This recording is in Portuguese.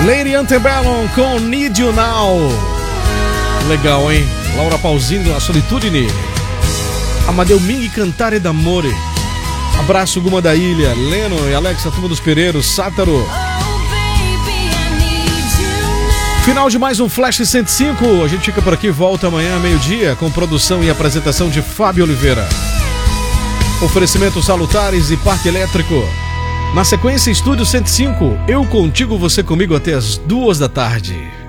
Lady Antebellum com Need You Now. Legal, hein? Laura Pausini, A Solitudine. Amadeu Ming, Cantare d'Amore. Abraço, Guma da Ilha, Leno e Alexa, turma dos Pereiros, Sátaro. Final de mais um Flash 105. A gente fica por aqui, volta amanhã, meio-dia, com produção e apresentação de Fábio Oliveira. Oferecimento Salutares e Parque Elétrico. Na sequência, Estúdio 105. Eu contigo, você comigo até as 2 da tarde.